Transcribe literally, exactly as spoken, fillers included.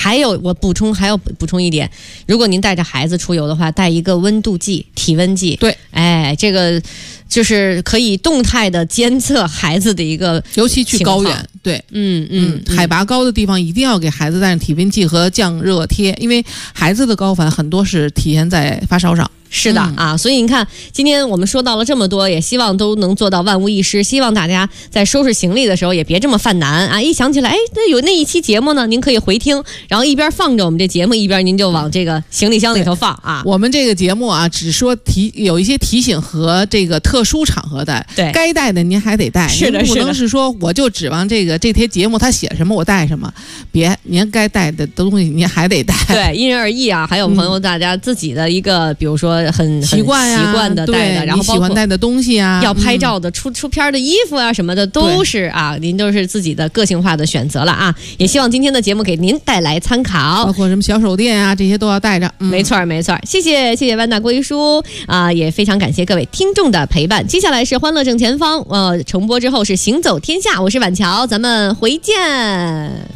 还有我补充还要补充一点，如果您带着孩子出游的话，带一个温度计、体温计。 对， 哎，这个就是可以动态的监测孩子的一个， 尤其去高原，对， 嗯嗯， 嗯，海拔高的地方一定要给孩子带上体温计和降热贴，因为孩子的高反很多是体现在发烧上。 是的、嗯、啊，所以你看，今天我们说到了这么多，也希望都能做到万无一失。希望大家在收拾行李的时候也别这么犯难啊！一想起来，哎，那有那一期节目呢，您可以回听，然后一边放着我们这节目，一边您就往这个行李箱里头放啊。 我们这个节目啊，只说提有一些提醒和这个特殊场合带， 对， 该带的您还得带， 是的， 不能是说我就指望这个这些节目它写什么我带什么，别，您该带的东西您还得带。 对，因人而异啊。还有朋友，大家自己的一个，嗯、比如说很习惯。 习惯的带的，然后包括喜欢带的东西啊， 要拍照的、嗯、出出片的衣服啊什么的，都是啊，您都是自己的个性化的选择了啊。也希望今天的节目给您带来参考， 包括什么小手电啊，这些都要带着。嗯、 没错没错，谢谢谢谢万大郭一叔啊，也非常感谢各位听众的陪伴。接下来是欢乐正前方，呃，重播之后是行走天下，我是婉乔，咱们回见。